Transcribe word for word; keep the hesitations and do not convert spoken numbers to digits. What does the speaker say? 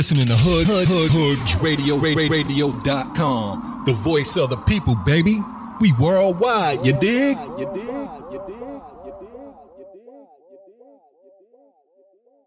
listening to Hood Hood Hood Hood Radio Radio dot com. The voice of the people, baby. We worldwide, you dig? You dig? You dig? You dig?